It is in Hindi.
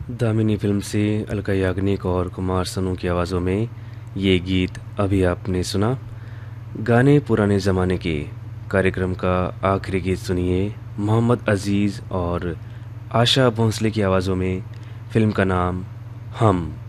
दामिनी फिल्म से अलका याग्निक और कुमार सानू की आवाज़ों में ये गीत अभी आपने सुना। गाने पुराने ज़माने के कार्यक्रम का आखिरी गीत सुनिए मोहम्मद अज़ीज़ और आशा भोंसले की आवाज़ों में। फिल्म का नाम हम।